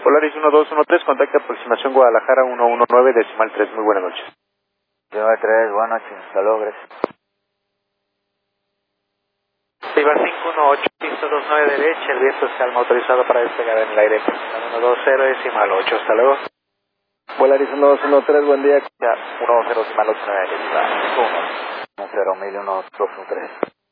Polaris 1213, contacto aproximación Guadalajara 119, decimal 3, muy buenas noches. Decimal 3, buenas noches, hasta luego, gracias. Viva 518, pista 29 derecha, el viento se calma, autorizado para despegar en el aire, 120, decimal 8, hasta luego. Polaris 1213, buen día. Ya, 120, decimal 8, 9, decimal 1. 10, 1213.